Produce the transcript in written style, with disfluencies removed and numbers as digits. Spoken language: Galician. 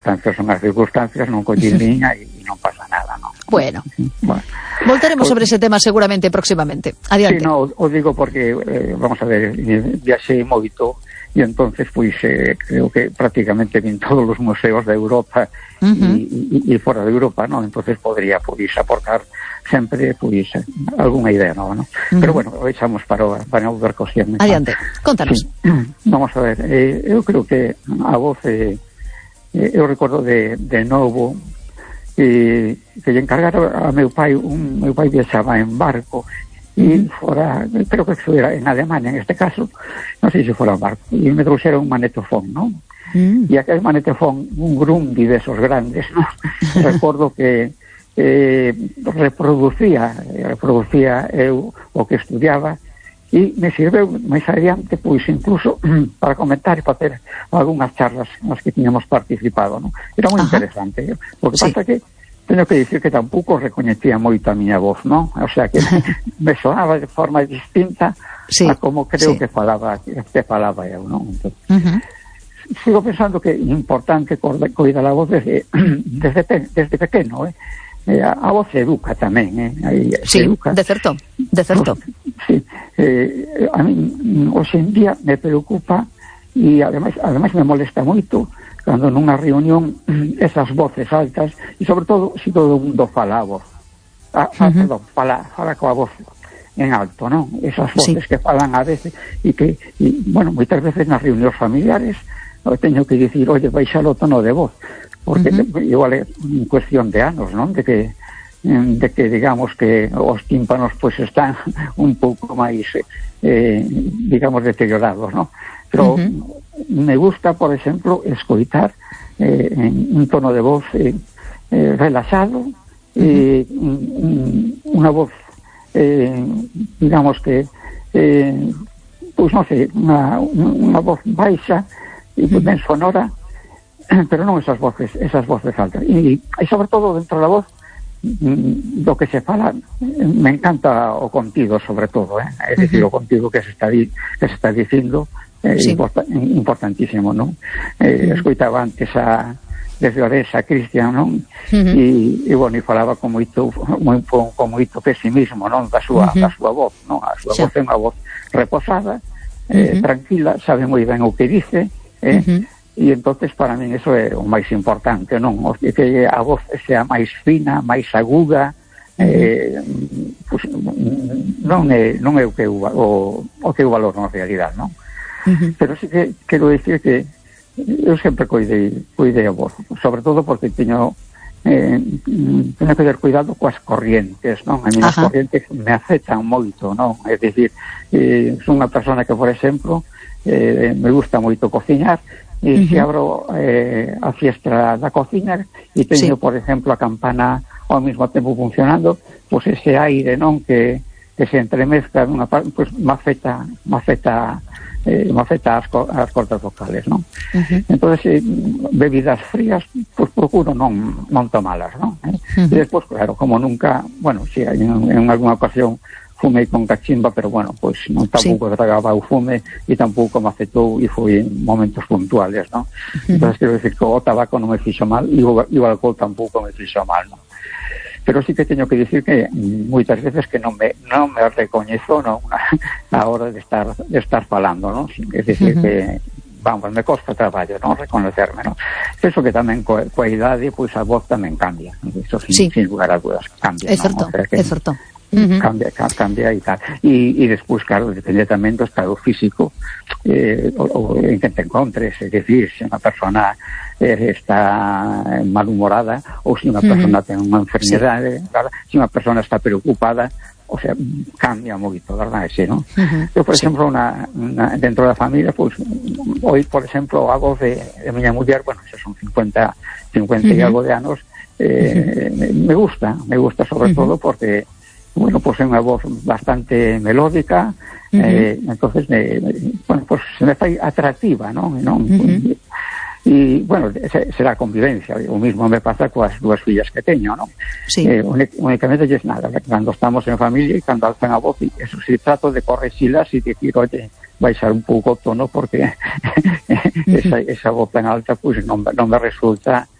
son as circunstancias, non collín liña e non pasa nada, non? Bueno. Voltaremos sobre ese tema seguramente próximamente. Adiante. Sí, no, o digo porque, vamos a ver, viaxei moito e entonces, pois, creo que prácticamente vin todos os museos de Europa e fora de Europa, non? Entonces podría, pois, aportar sempre, pois, algunha idea nova, non? Pero, bueno, deixamos para outra cuestión. Adiante, contanos. Sí. Vamos a ver, eu creo que a voz, eu recordo de novo, que lle encargara a meu pai, meu pai viaxaba en barco e fora, creo que era en Alemania en este caso, non sei se fora en barco, e me trouxera un manetofón, non? E aquel manetofón, un Grundy desos grandes, non? Recordo que reproducía eu o que estudiaba e me sirveu máis adiante, pois incluso para comentar e facer algunhas charlas nas que tiñamos participado, non? Era moi interesante. O que pasa que teño que dicir que tampouco recoñecía moito a miña voz, non? O sea que me sonaba de forma distinta a como creo que falaba eu, non? Entón, sigo pensando que é importante coidar a voz desde pequeno, a voz educa tamén, sí, educa. de certo. Sí, a mí hoxe en día me preocupa e ademais me molesta moito cando nunha reunión esas voces altas e sobre todo se todo o mundo fala a voz fala coa voz en alto, non? Esas voces que falan a veces e que, bueno, moitas veces nas reunións familiares teño que dicir, oye, baixa o tono de voz porque igual é cuestión de anos, non? De que digamos que os tímpanos pois están un pouco máis digamos deteriorados, non? Pero me gusta, por exemplo, escoitar un tono de voz relaxado, unha voz digamos que pois non sei, unha voz baixa e ben sonora, pero non esas voces altas e sobre todo dentro da voz do que se fala me encanta o contido sobre todo, é dicir, o contido que se está dicindo importantísimo, non? Escoitaba antes desde Oresa Cristian, non? E bueno, e falaba con moito pesimismo, non? Da súa voz, non? A súa voz é unha voz reposada, tranquila, sabe moi ben o que dice, e entonces para min eso é o máis importante, non? Que a voz sea máis fina, máis aguda, pues, non é o que eu valoro na realidade, non? Pero sí que quero dicir que eu sempre coidei a voz, sobre todo porque teño que ter cuidado coas corrientes, non? A mí as corrientes me afectan moito, non? É dicir, son unha persona que, por exemplo, me gusta moito cociñar e se abro a fiestra da cociña e teño, por exemplo, a campana ao mesmo tempo funcionando, pois ese aire, non? Que se entremezcla nunha parte, pois me afecta as cordas vocales, non? Entonces, bebidas frías, pois procuro non tomalas, non? E despois, claro, como nunca, bueno, si en alguna ocasión fumei con cachimba, pero bueno, pois non tampouco tragaba o fume e tampouco me afectou e foi en momentos puntuales, non? Entonces, quero dicir que o tabaco non me fixo mal e o alcohol tampouco me fixo mal, non? Pero sí que teño que dicir que moitas veces que non me recoñezo, non? A hora de estar falando, non? É dicir que vamos, me costa traballo, non? Reconocerme, non? Penso que tamén coa idade, pois a voz tamén cambia, iso sin lugar a dudas cambia, é certo, non? O sea que é certo. Cambia e tal e despois, claro, depende tamén do estado físico o en que te encontres, é dicir, se unha persona está malhumorada ou se unha persona ten unha enfermedade, se unha persona está preocupada, o sea, cambia moito, verdade, sí, non? Eu, por exemplo, dentro da familia, pois, hoy, por exemplo, a voz de miña muller, bueno, xa son 50 e algo de anos, me gusta sobre todo porque bueno, pues é unha voz bastante melódica, entonces bueno, pues se me fai atractiva, non? E, bueno, será convivencia, o mismo me pasa coas dúas fillas que teño, non? Únicamente es nada, cando estamos en familia e cando alzan a voz, e eso sí, trato de correxilas e dicir, oye, baixar un pouco o tono porque esa voz tan alta, pues non me resulta